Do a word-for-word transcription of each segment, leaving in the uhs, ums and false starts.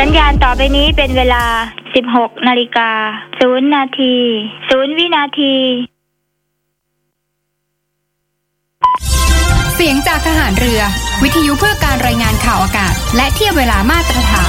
สัญญาณต่อไปนี้เป็นเวลา สิบหกนาฬิกาศูนย์นาทีศูนย์วินาทีเสียงจากทหารเรือวิทยุเพื่อการรายงานข่าวอากาศและเทียบเวลามาตรฐาน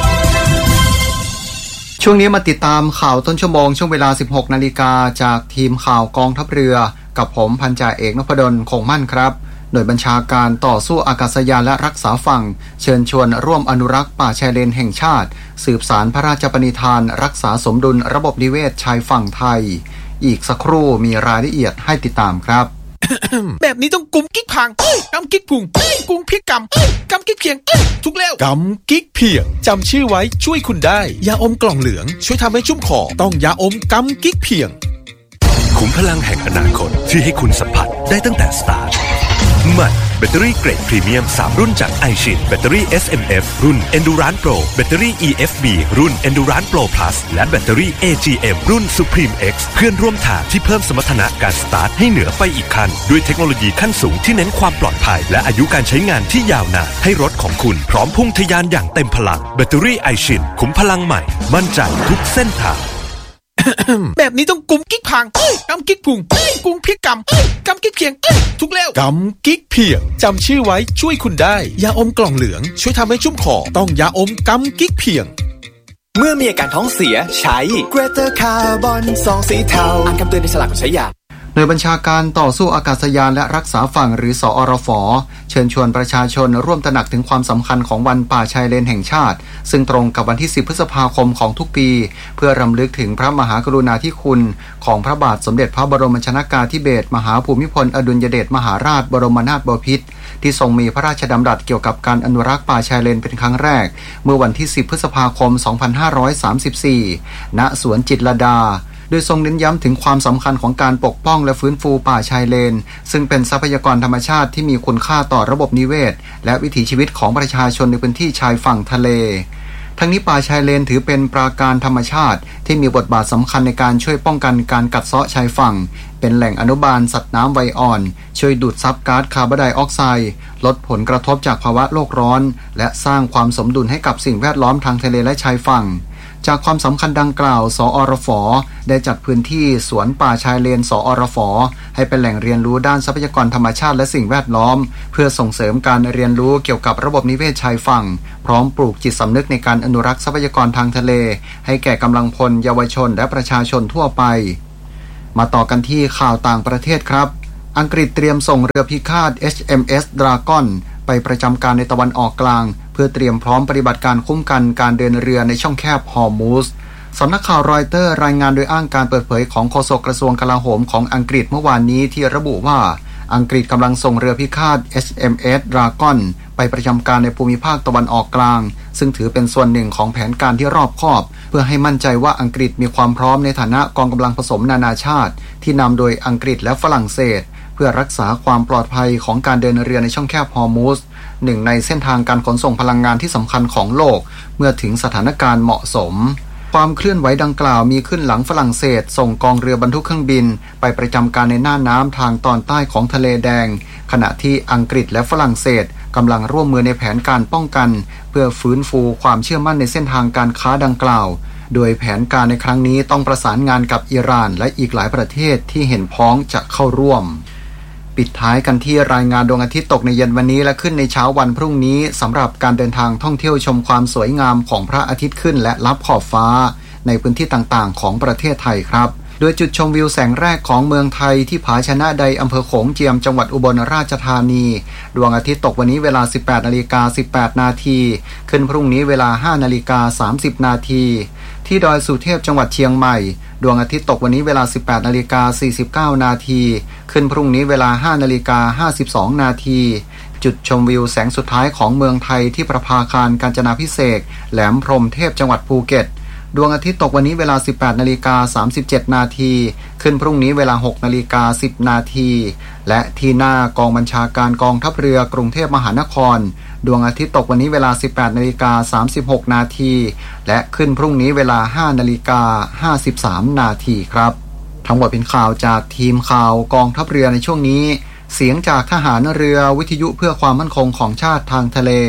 ช่วงนี้มาติดตามข่าวต้นชั่วโมงช่วงเวลา สิบหกนาฬิกาจากทีมข่าวกองทัพเรือกับผมพันจ่าเอกนพดลคงมั่นครับหน่วยบัญชาการต่อสู้อากาศยานและรักษาฝั่งเชิญชวนร่วมอนุรักษ์ป่าชายเลนแห่งชาติสืบสานพระราชปณิธานรักษาสมดุลระบบนิเวศชายฝั่งไทยอีกสักครู่มีรายละเอียดให้ติดตามครับแบบนี้ต้องกุมกิ๊กพังกำกิ๊กพุงกุมพิกกำกำกิ๊กเพียงทุกแล้วกำกิ๊กเพียงจำชื่อไว้ช่วยคุณได้ยาอมกล่องเหลืองช่วยทำให้ชุ่มคอต้องยาอมกำกิ๊กเพียงขุมพลังแห่งอนาคตที่ให้คุณสัมผัสได้ตั้งแต่สตาร์ทใหม่แบตเตอรี่เกรดพรีเมียมสามรุ่นจาก iShin แบตเตอรี่ เอส เอ็ม เอฟ รุ่น Endurance Pro แบตเตอรี่ อี เอฟ บี รุ่น Endurance Pro Plus และแบตเตอรี่ เอ จี เอ็ม รุ่น Supreme X เพื่อนร่วมทางที่เพิ่มสมรรถนะการสตาร์ทให้เหนือไปอีกขั้นด้วยเทคโนโลยีขั้นสูงที่เน้นความปลอดภัยและอายุการใช้งานที่ยาวนานให้รถของคุณพร้อมพุ่งทะยานอย่างเต็มพลังแบตเตอรี่ iShin ขุมพลังใหม่มั่นใจทุกเส้นทางแบบนี้ต้องกุมกิ๊กพังกำกิ๊กพุงกุมพิกกำกำกิ๊กเพียงทุกแล้วกำกิ๊กเพียงจำชื่อไว้ช่วยคุณได้ยาอมกล่องเหลืองช่วยทำให้ชุ่มคอต้องยาอมกำกิ๊กเพียงเมื่อมีอาการท้องเสียใช้ Greater Carbon ซองสีเทาอ่านคำเตือนในฉลากก่อนใช้ยาโดยบัญชาการต่อสู้อากาศยานและรักษาฝั่งหรือสอรฟเชิญชวนประชาชนร่วมตระหนักถึงความสำคัญของวันป่าชายเลนแห่งชาติซึ่งตรงกับวันที่สิบพฤษภาคมของทุกปีเพื่อรำลึกถึงพระมหากรุณาธิคุณของพระบาทสมเด็จพระบรมชนกาธิเบศรมหาภูมิพลอดุลยเดชมหาราชบรมนาถบพิตรที่ทรงมีพระราชดำรัสเกี่ยวกับการอนุรักษ์ป่าชายเลนเป็นครั้งแรกเมื่อวันที่สิบพฤษภาคมสองพันห้าร้อยสามสิบสี่ณสวนจิตรลดาโดยทรงเน้นย้ำถึงความสำคัญของการปกป้องและฟื้นฟูป่าชายเลนซึ่งเป็นทรัพยากรธรรมชาติที่มีคุณค่าต่อระบบนิเวศและวิถีชีวิตของประชาชนในพื้นที่ชายฝั่งทะเลทั้งนี้ป่าชายเลนถือเป็นปราการธรรมชาติที่มีบทบาทสำคัญในการช่วยป้องกันการกัดเซาะชายฝั่งเป็นแหล่งอนุบาลสัตว์น้ำวัยอ่อนช่วยดูดซับก๊าซคาร์บอนไดออกไซด์ลดผลกระทบจากภาวะโลกร้อนและสร้างความสมดุลให้กับสิ่งแวดล้อมทางทะเลและชายฝั่งจากความสำคัญดังกล่าวสอรฟได้จัดพื้นที่สวนป่าชายเลนสอรฟให้เป็นแหล่งเรียนรู้ด้านทรัพยากรธรรมชาติและสิ่งแวดล้อมเพื่อส่งเสริมการเรียนรู้เกี่ยวกับระบบนิเวศชายฝั่งพร้อมปลูกจิตสำนึกในการอนุรักษ์ทรัพยากรทางทะเลให้แก่กำลังพลเยาวชนและประชาชนทั่วไปมาต่อกันที่ข่าวต่างประเทศครับอังกฤษเตรียมส่งเรือพิฆาต เอช เอ็ม เอส Dragon ไปประจำการในตะวันออกกลางเพื่อเตรียมพร้อมปฏิบัติการคุ้มกันการเดินเรือในช่องแคบฮอร์มูซสำนักข่าวรอยเตอร์รายงานโดยอ้างการเปิดเผยของโฆษกกระทรวงกลาโหมของอังกฤษเมื่อวานนี้ที่ระบุว่าอังกฤษกำลังส่งเรือพิฆาต เอช เอ็ม เอส Dragon ไปประจำการในภูมิภาคตะวันออกกลางซึ่งถือเป็นส่วนหนึ่งของแผนการที่รอบคอบเพื่อให้มั่นใจว่าอังกฤษมีความพร้อมในฐานะกองกำลังผสมนานาชาติที่นำโดยอังกฤษและฝรั่งเศสเพื่อรักษาความปลอดภัยของการเดินเรือในช่องแคบฮอร์มูซหนึ่งในเส้นทางการขนส่งพลังงานที่สำคัญของโลกเมื่อถึงสถานการณ์เหมาะสมความเคลื่อนไหวดังกล่าวมีขึ้นหลังฝรั่งเศสส่งกองเรือบรรทุกเครื่องบินไปประจำการในน่านน้ำทางตอนใต้ของทะเลแดงขณะที่อังกฤษและฝรั่งเศสกำลังร่วมมือในแผนการป้องกันเพื่อฟื้นฟูความเชื่อมั่นในเส้นทางการค้าดังกล่าวโดยแผนการในครั้งนี้ต้องประสานงานกับอิหร่านและอีกหลายประเทศที่เห็นพ้องจะเข้าร่วมปิดท้ายกันที่รายงานดวงอาทิตย์ตกในเย็นวันนี้และขึ้นในเช้าวันพรุ่งนี้สำหรับการเดินทางท่องเที่ยวชมความสวยงามของพระอาทิตย์ขึ้นและลับขอบฟ้าในพื้นที่ต่างๆของประเทศไทยครับโดยจุดชมวิวแสงแรกของเมืองไทยที่ผาชนะใดอำเภอโขงเจียมจังหวัดอุบลราชธานีดวงอาทิตย์ตกวันนี้เวลา สิบแปดนาฬิกาสิบแปดนาทีขึ้นพรุ่งนี้เวลา ห้านาฬิกาสามสิบนาทีที่ดอยสุเทพจังหวัดเชียงใหม่ดวงอาทิตย์ตกวันนี้เวลา สิบแปดนาฬิกาสี่สิบเก้านาทีขึ้นพรุ่งนี้เวลา ห้านาฬิกาห้าสิบสองนาทีจุดชมวิวแสงสุดท้ายของเมืองไทยที่ประภาคารกาญจนาภิเษกแหลมพรหมเทพจังหวัดภูเก็ตดวงอาทิตย์ตกวันนี้เวลา สิบแปดนาฬิกาสามสิบเจ็ดนาทีขึ้นพรุ่งนี้เวลา หกนาฬิกาสิบนาทีและที่หน้ากองบัญชาการกองทัพเรือกรุงเทพมหานครดวงอาทิตย์ตกวันนี้เวลา สิบแปดนาฬิกาสามสิบหกนาทีและขึ้นพรุ่งนี้เวลา ห้านาฬิกาห้าสิบสามนาทีครับทั้งหมดเป็นข่าวจากทีมข่าวกองทัพเรือในช่วงนี้เสียงจากทหารเรือวิทยุเพื่อความมั่นคงของชาติทางทะเล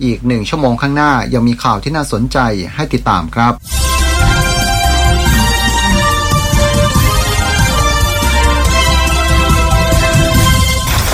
อีกหนึ่งชั่วโมงข้างหน้ายังมีข่าวที่น่าสนใจให้ติดตามครับ